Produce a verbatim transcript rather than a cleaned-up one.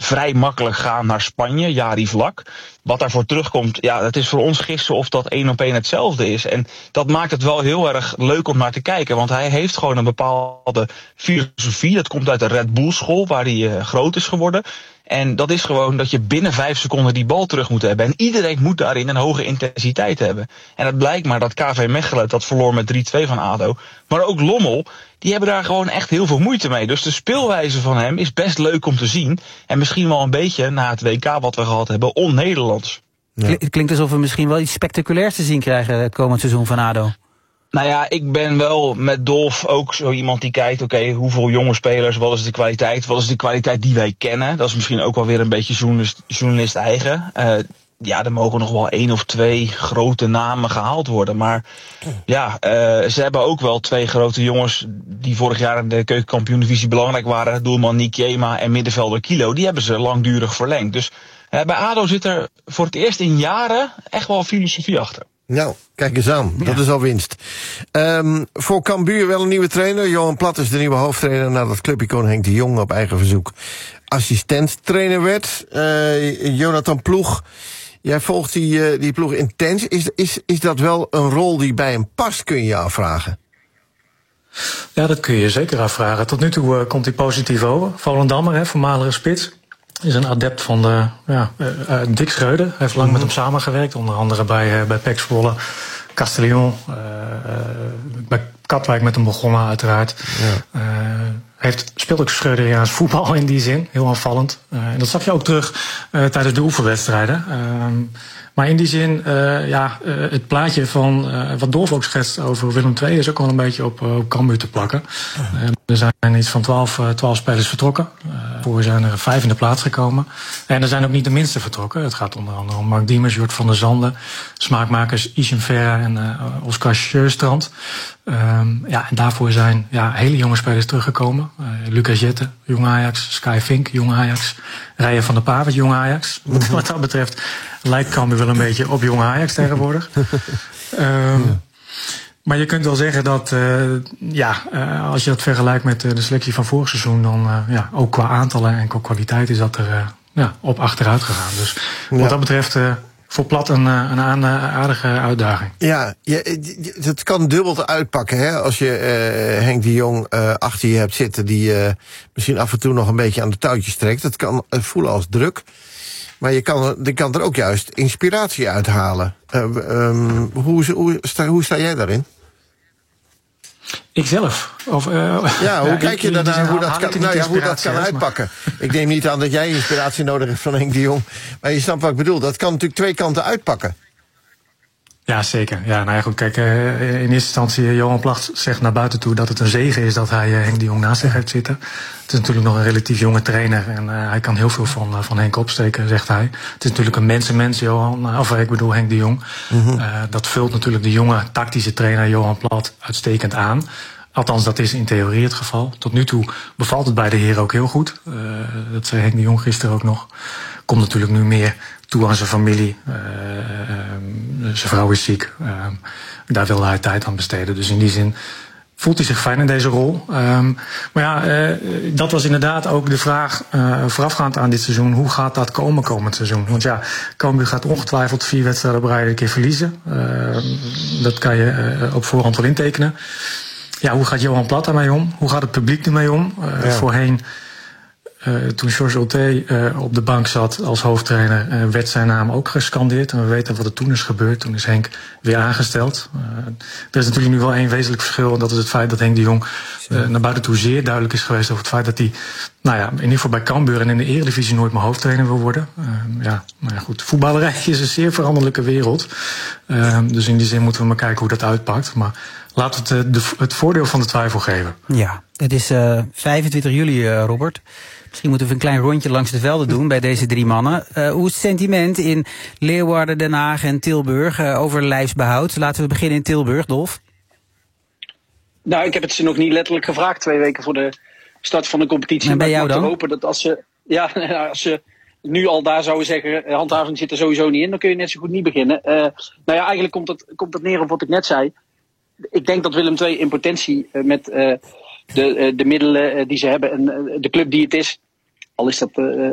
vrij makkelijk gaan naar Spanje, Jari Vlak. Wat daarvoor terugkomt, ja, het is voor ons gissen of dat één op één hetzelfde is. En dat maakt het wel heel erg leuk om naar te kijken. Want hij heeft gewoon een bepaalde filosofie. Dat komt uit de Red Bull school, waar hij uh, groot is geworden. En dat is gewoon dat je binnen vijf seconden die bal terug moet hebben. En iedereen moet daarin een hoge intensiteit hebben. En het blijkt maar dat K V Mechelen, dat verloor met drie twee van A D O. Maar ook Lommel, die hebben daar gewoon echt heel veel moeite mee. Dus de speelwijze van hem is best leuk om te zien. En misschien wel een beetje, na het W K wat we gehad hebben, on-Nederlands. Ja. Het klinkt alsof we misschien wel iets spectaculairs te zien krijgen het komend seizoen van A D O. Nou ja, ik ben wel met Dolf ook zo iemand die kijkt, oké, okay, hoeveel jonge spelers, wat is de kwaliteit, wat is de kwaliteit die wij kennen. Dat is misschien ook wel weer een beetje journalist, journalist eigen. Uh, ja, er mogen nog wel één of twee grote namen gehaald worden. Maar ja, uh, ze hebben ook wel twee grote jongens die vorig jaar in de keukenkampioen-divisie belangrijk waren. Doelman Nick Jema en middenvelder Kilo. Die hebben ze langdurig verlengd. Dus uh, bij A D O zit er voor het eerst in jaren echt wel filosofie achter. Nou, kijk eens aan. Dat ja. is al winst. Um, voor Cambuur wel een nieuwe trainer. Johan Plat is de nieuwe hoofdtrainer nadat clubicoon Henk de Jong op eigen verzoek assistent-trainer werd. Uh, Jonathan Ploeg, jij volgt die, uh, die ploeg intens. Is, is, is dat wel een rol die bij hem past, kun je je afvragen? Ja, dat kun je je zeker afvragen. Tot nu toe uh, komt hij positief over. Volendammer, hè, voormalige spits. Is een adept van de, ja, uh, uh, Dick Schreuder. Hij heeft lang mm-hmm. met hem samengewerkt. Onder andere bij, uh, bij P E C Zwolle, Castellon. Uh, uh, bij Katwijk met hem begonnen uiteraard. Ja. Uh, heeft, speelt ook Schreuderiaans voetbal in die zin. Heel aanvallend. Uh, en dat zag je ook terug uh, tijdens de oefenwedstrijden. Uh, maar in die zin, uh, ja, uh, het plaatje van uh, wat Dolf ook schetst over Willem twee is ook wel een beetje op, uh, op Cambuur te plakken. Uh, er zijn iets van twaalf, uh, twaalf spelers vertrokken. Uh, voor zijn er vijf in de plaats gekomen. En er zijn ook niet de minste vertrokken. Het gaat onder andere om Mark Diemers, Jort van der Zanden, smaakmakers Isham Vera en uh, Oscar Sjöstrand. Um, ja, en daarvoor zijn ja, hele jonge spelers teruggekomen. Uh, Lucas Jette, jong Ajax. Sky Fink, jong Ajax. Rijen van der Pavert, jong Ajax. Mm-hmm. Wat dat betreft lijkt Cambuur wel een beetje op jong Ajax tegenwoordig. um, ja. Maar je kunt wel zeggen dat, uh, ja, uh, als je dat vergelijkt met uh, de selectie van vorig seizoen, dan uh, ja, ook qua aantallen en qua kwaliteit is dat er uh, ja, op achteruit gegaan. Dus wat ja. dat betreft Uh, voor Plat een, een aardige uitdaging. Ja, je, het kan dubbel uitpakken, hè? Als je uh, Henk de Jong uh, achter je hebt zitten die uh, misschien af en toe nog een beetje aan de touwtjes trekt. Dat kan voelen als druk. Maar je kan, je kan er ook juist inspiratie uithalen. Uh, um, hoe, hoe, sta, hoe sta jij daarin? Ikzelf? Of, uh, ja, hoe ja, kijk je daarnaar hoe dat kan, nou ja, hoe dat kan uitpakken? Maar ik neem niet aan dat jij inspiratie nodig hebt van Henk de Jong. Maar je snapt wat ik bedoel. Dat kan natuurlijk twee kanten uitpakken. Ja, zeker. Ja, nou ja, goed, kijk, uh, in eerste instantie, Johan Plat zegt naar buiten toe dat het een zegen is dat hij uh, Henk de Jong naast zich heeft zitten. Het is natuurlijk nog een relatief jonge trainer en uh, hij kan heel veel van, uh, van Henk opsteken, zegt hij. Het is natuurlijk een mensenmens, Johan, of ik bedoel Henk de Jong. Mm-hmm. Uh, dat vult natuurlijk de jonge tactische trainer Johan Plat uitstekend aan. Althans, dat is in theorie het geval. Tot nu toe bevalt het bij de heren ook heel goed. Uh, dat zei Henk de Jong gisteren ook nog. Komt natuurlijk nu meer toe aan zijn familie. Uh, uh, zijn vrouw is ziek. Uh, daar wilde hij tijd aan besteden. Dus in die zin voelt hij zich fijn in deze rol. Um, maar ja, uh, dat was inderdaad ook de vraag uh, voorafgaand aan dit seizoen. Hoe gaat dat komen komend seizoen? Want ja, Cambuur gaat ongetwijfeld vier wedstrijden op rij een keer verliezen. Uh, dat kan je uh, op voorhand wel intekenen. Ja, hoe gaat Johan Plat daarmee om? Hoe gaat het publiek ermee om? Uh, ja. Voorheen, uh, toen Georges Oté uh, op de bank zat als hoofdtrainer, uh, werd zijn naam ook gescandeerd. En we weten wat er toen is gebeurd. Toen is Henk weer aangesteld. Uh, er is natuurlijk nu wel één wezenlijk verschil. En dat is het feit dat Henk de Jong uh, naar buiten toe zeer duidelijk is geweest over het feit dat hij, nou ja, in ieder geval bij Cambuur en in de Eredivisie nooit meer hoofdtrainer wil worden. Uh, ja, nou ja, goed. Voetballerij is een zeer veranderlijke wereld. Uh, dus in die zin moeten we maar kijken hoe dat uitpakt. Maar laten we het, de, het voordeel van de twijfel geven. Ja, het is uh, vijfentwintig juli, uh, Robert. Misschien moeten we een klein rondje langs de velden doen bij deze drie mannen. Uh, hoe is het sentiment in Leeuwarden, Den Haag en Tilburg uh, over lijfsbehoud? Laten we beginnen in Tilburg, Dolf. Nou, ik heb het ze nog niet letterlijk gevraagd, twee weken voor de start van de competitie. En bij jou dan? Ik hopen dat als ze, ja, als ze nu al daar zouden zeggen, handhaving zit er sowieso niet in, dan kun je net zo goed niet beginnen. Uh, nou ja, eigenlijk komt dat, komt dat neer op wat ik net zei. Ik denk dat Willem twee in potentie uh, met uh, de, uh, de middelen uh, die ze hebben en uh, de club die het is, al is dat uh,